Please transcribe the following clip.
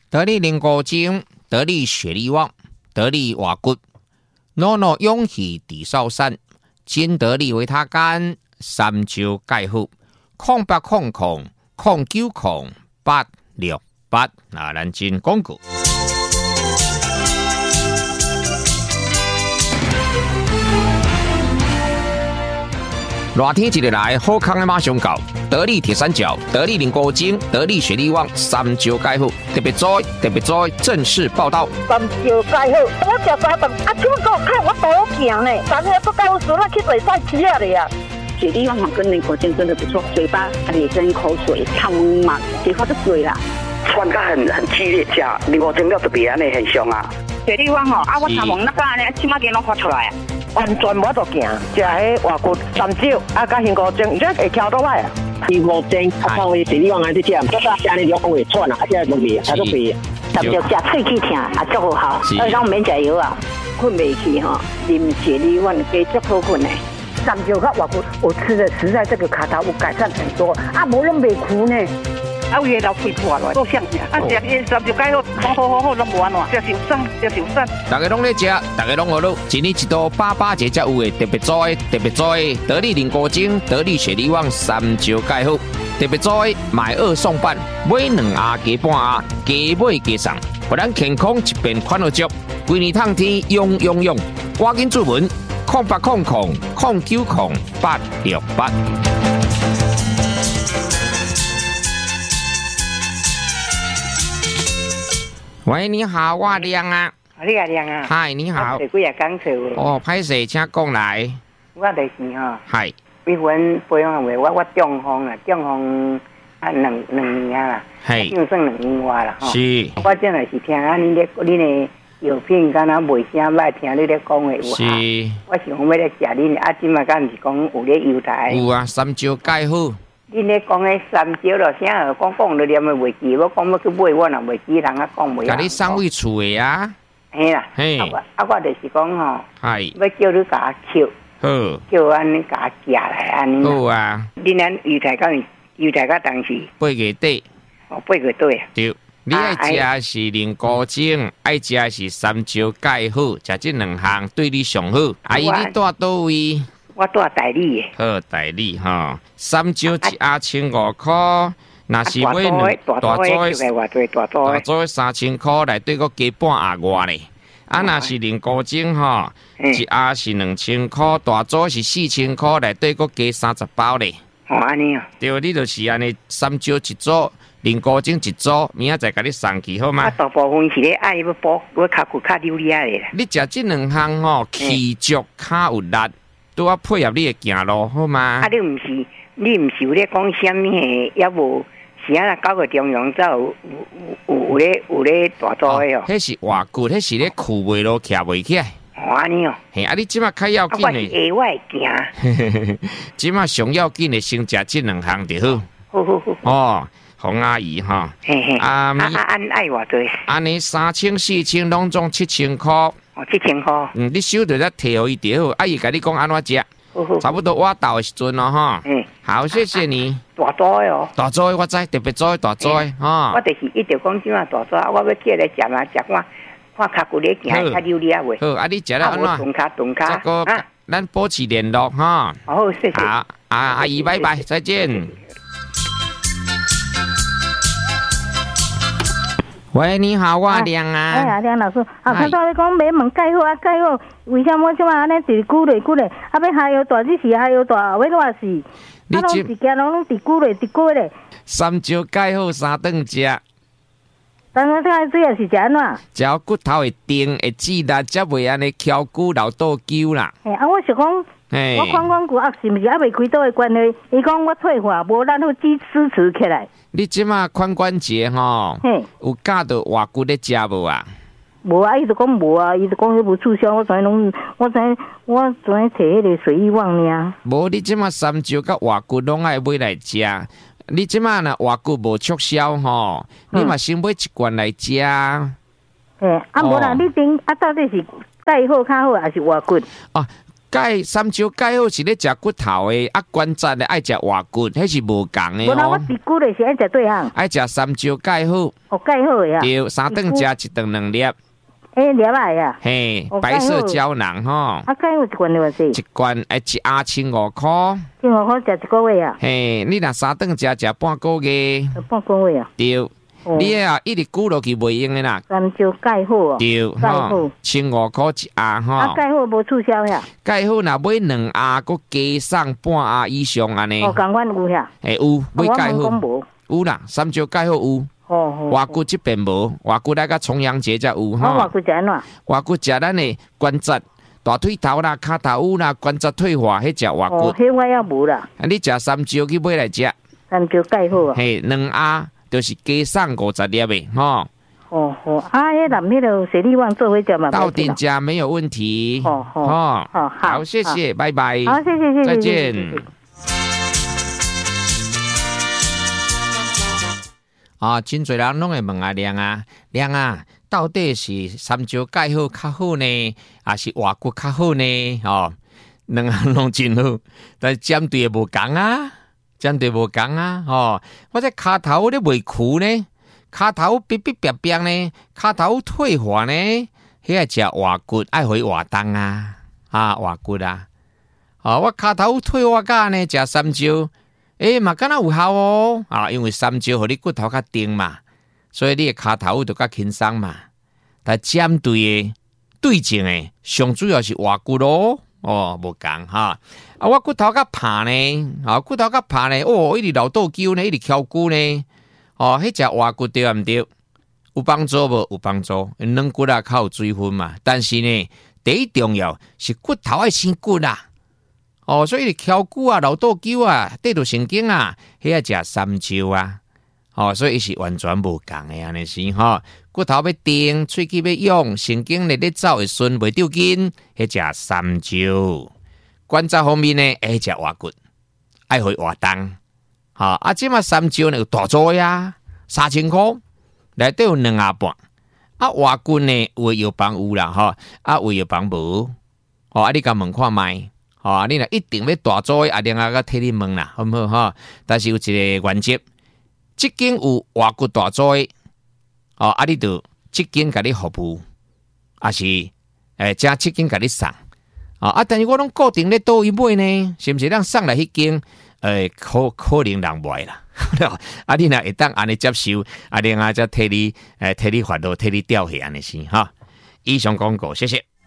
得力灵骨精，得力血力旺，得力瓦骨，诺诺勇气地少山，金得力维他干，三招盖好，0800090868啊，咱真广告。热天一日来，好康的马上到。得力铁三角、得力灵骨精、得力血力旺，三招盖好，特别在正式报道。 三招盖好，我食三顿，啊，怎么给我看我多行呢？昨天不该我说那去嘴上吃了呀。 血力旺跟灵骨精真的不错，嘴巴也生口水，汤嘛，结果就水啦。 酸感很激烈，吃灵骨精了特别安尼很凶啊。 血力旺吼，啊，我头毛那个安尼，起码给拢发出来啊。 完全无得行，食迄外骨三招，啊，甲香菇精，这会翘倒来啊。 灵骨精啊，靠伊血力旺安尼点，这个安尼就会喘啊，啊，这容易，还都肥。 三招食喙齿疼，啊，足好，而且免食药啊，困袂去吼，啉血力旺加足好困的。三招甲外骨，我吃的实在这个卡头有改善很多，啊，无拢袂苦呢。 啊，有老肺破了，都像啊，食伊三招盖好，拢无安怎，食受伤。 大家拢咧食，大家拢好乐，一年一度88节才有的特别在得力灵骨精、得力血力旺三招盖好，特别在买2送半，买2盒加半盒，加买加送，互咱健康一边款好足，规年通天用，赶紧注文0800090868。喂，你好，我亮啊。 你啊亮啊。 嗨，你好。 几啊讲错哦，歹势，请讲来。 我就是吼。 嗨。 比阮培养话，我中风啊，中风啊两年啦。 嘿。 就算2年外啦吼。 是。 我真系是听啊，你的药品敢若袂啥歹，听你咧讲的有效。 是。 我想讲要咧食恁啊，即嘛敢毋是讲有咧优待？ 有啊，三招盖好。 恁咧讲诶三招咯，啥讲了念诶袂记，我讲要去买，我若袂记，人啊讲袂。 甲你送位厝诶啊？ 嘿啦， 嘿， 我就是讲吼， 系要叫你甲我好， 叫安尼甲我夹来安尼。 好啊。 恁安优待到当时 8月底。 哦，8月底啊。 对，你爱食是灵骨精，爱食是三招盖好，食这2项对你上好。阿姨，你住倒位？ 我住大理诶。 好，大理吼，三招1盒1500块，若是买大组3000块，内底佫加半盒外咧。啊，若是灵骨精吼，1盒是2000块，大组是4000块，内底佫加30包咧。 哦，安尼哦。 对，你就是安尼，三招1组，灵骨精1组，明仔载甲你送去好吗？ 啊，大部分是咧爱要补，我脚骨较溜咧咧。 你食这2项吼，气足较有力。都要配合你的行路，好吗？ 啊，你毋是有咧讲啥物诶？也无是啊，9月中央才有咧大组诶哦。 迄是外骨，迄是咧裤袂落徛袂起来。 哦，安尼哦。 嘿，啊，你即马较要紧诶。 我是下外行。 即马上要紧诶，先食这2项就好。 好。 哦，洪阿姨哈。 嘿嘿。安爱偌多？ 安尼3000、4000拢总7000块。 哦，7000块。 你收着再摕互伊就好。阿姨甲你讲安怎食？差不多我到的时阵咯哈。好，谢谢你。 大组的哦。 大组的我知，特别组的大组的哈。 我就是一直讲即马大组，我要起来食嘛，食看脚骨咧行较溜咧喂。 好，啊你食了安怎？ 顿卡。 这个咱保持联络哈。 好，谢谢。 好，阿姨拜拜，再见。喂，你好，我亮啊。 哎呀，亮老师，啊，刚才你讲买门盖好啊，盖好，为什么即马安尼直久咧，啊，要下药大，只是下药大，要偌是？啊，拢一件拢直久咧。 三招盖好3顿食。 但是睇主要是食安怎？ 只要骨头会硬会刺力，才袂安尼翘骨流倒揪啦。 啊，我是讲，我髋骨啊，是毋是还未开刀的关系？伊讲我退化，无咱好支持起来。 你即马髋关节吼，有夹到外骨咧食无啊？ 无啊，伊就讲无啊，伊就讲迄无促销，我昨天摕迄个水益旺呢。 无，你即马三招甲外骨拢爱买来食。你即马若外骨无促销吼，你嘛先买1罐来食。 啊无啦，你顶啊到底是盖好较好，还是外骨？ 哦， 钙三椒钙好是咧食骨头的，啊关节的爱食活骨，迄是无共的哦。无我低骨的是爱食对项。爱食三椒钙好。 哦，钙好的啊。 对，三顿食一顿2粒。 粒啊呀。 嘿，白色胶囊吼。 啊，钙好一罐多少？ 一罐一盒15块。 15块食一个月啊？ 嘿，你若三顿食半个月。 半个月啊？ 对。你啊，一直久落去袂用的啦。 三椒钙好啊。 对，吼，15块一盒吼。 啊，钙好无促销呀？ 钙好若买2盒，佮加送半盒以上安尼。 哦，共阮有遐。 有买钙好。有啦，三椒钙好有。活骨这边无，活骨那个重阳节才有哈。 活骨食安怎？ 活骨食咱的关节、大腿头啦、骹头啦、关节退化，迄只活骨。 迄我也无啦。 你食三椒去买来食。 三椒钙好啊。 嘿，2盒就是加送50粒的吼。 迄南迄个雪莉旺做伙食嘛。 到店家没有问题。好，谢谢，拜拜。 好，谢谢， 再见。真侪人拢会问阿亮啊，到底是三椒钙好较好呢，还是活骨较好呢？两项拢真好，但是针对无共啊，我这骹头咧未枯呢，骹头逼逼扁扁呢，骹头退化呢，迄个食活骨爱回活动啊，活骨啊，我骹头退化甲呢，食三椒。嘛敢若有效哦，因为三椒互你骨头较硬嘛，所以你的骹头就较轻松嘛。但针对的对症的，上主要是活骨咯，无共哈。我骨头较怕呢，骨头较怕呢，一直老倒揪呢，一直翘骨呢，迄只活骨对毋对？有帮助无？有帮助，软骨较有水分嘛。但是呢，第一重要是骨头爱生骨啦。所以翘骨啊、老倒揪啊、对着神经啊，迄个食三椒啊，所以伊是完全无共的安尼是吼。骨头要定，喙齿要用，神经咧走会顺，袂丢筋，迄食三椒。关节方面呢，爱食活骨，爱会活动。即马三椒呢有大组呀，3000块，内底有2盒半。活骨呢有药房有啦，有药房无。你甲问看卖。你若一定要大组的，另外个替你问啦，好唔好？但是有一个原则，即间有活骨大组的，你就即间甲你服务，还是加即间甲你送。但是我拢固定咧倒一买呢，是毋是？咱送来迄间，可能人买啦。你若会当安尼接受，另外再替你发落，替你调下安尼先哈。以上广告，谢谢。